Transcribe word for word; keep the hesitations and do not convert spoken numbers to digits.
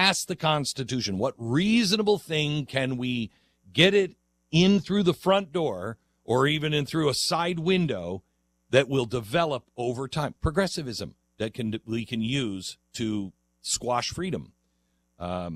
pass the Constitution? What reasonable thing can we get it in through the front door or even in through a side window that will develop over time? Progressivism that can we can use to squash freedom. Um,